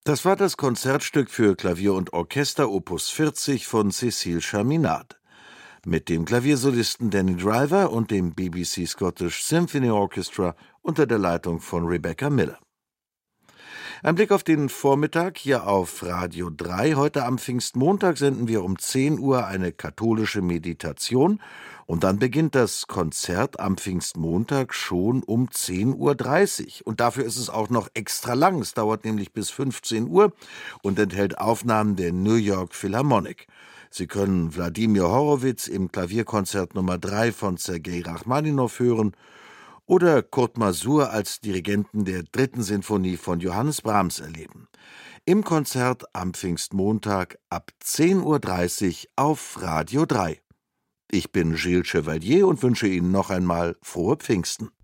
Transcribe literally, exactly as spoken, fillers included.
Das war das Konzertstück für Klavier und Orchester Opus vierzig von Cécile Chaminade. Mit dem Klaviersolisten Danny Driver und dem B B C Scottish Symphony Orchestra unter der Leitung von Rebecca Miller. Ein Blick auf den Vormittag hier auf Radio drei. Heute am Pfingstmontag senden wir um zehn Uhr eine katholische Meditation und dann beginnt das Konzert am Pfingstmontag schon um zehn Uhr dreißig. Und dafür ist es auch noch extra lang. Es dauert nämlich bis fünfzehn Uhr und enthält Aufnahmen der New York Philharmonic. Sie können Wladimir Horowitz im Klavierkonzert Nummer drei von Sergei Rachmaninow hören oder Kurt Masur als Dirigenten der dritten Sinfonie von Johannes Brahms erleben. Im Konzert am Pfingstmontag ab zehn Uhr dreißig auf Radio drei. Ich bin Gilles Chevalier und wünsche Ihnen noch einmal frohe Pfingsten.